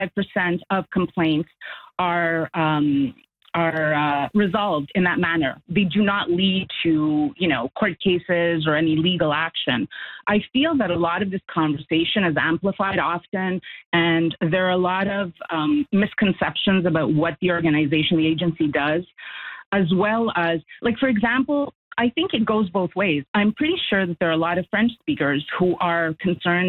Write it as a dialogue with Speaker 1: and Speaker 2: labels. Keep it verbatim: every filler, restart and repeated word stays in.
Speaker 1: percent of complaints are um, are uh, resolved in that manner. They do not lead to, you know, court cases or any legal action. I feel that a lot of this conversation is amplified often, and there are a lot of um, misconceptions about what the organization, the agency does, as well as, like, for example, I think it goes both ways. I'm pretty sure that there are a lot of French speakers who are concerned